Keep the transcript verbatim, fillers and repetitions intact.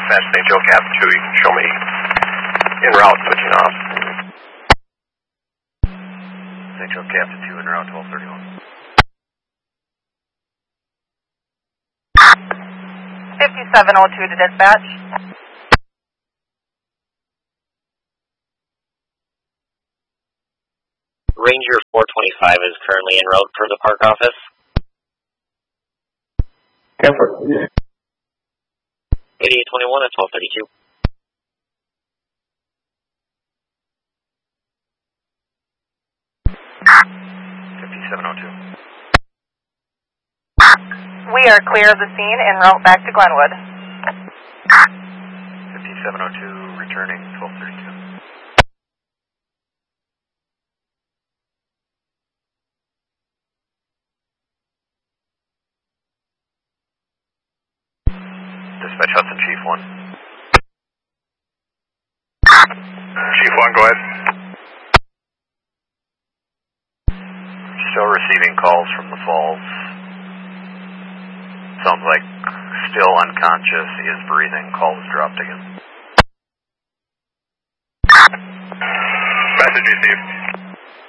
Dispatch, Saint Joe Cap two, you can show me en route switching off. Saint Joe Cap two en route twelve thirty-one. fifty-seven oh two to dispatch. Ranger four twenty-five is currently en route for the park office. eighty-eight twenty-one at twelve thirty-two. fifty-seven oh two. We are clear of the scene en route back to Glenwood. fifty-seven oh two returning twelve thirty-two. Dispatch Hudson, Chief one. Chief one, go ahead. Still receiving calls from the falls. Sounds like still unconscious, is breathing, call is dropped again. Message received.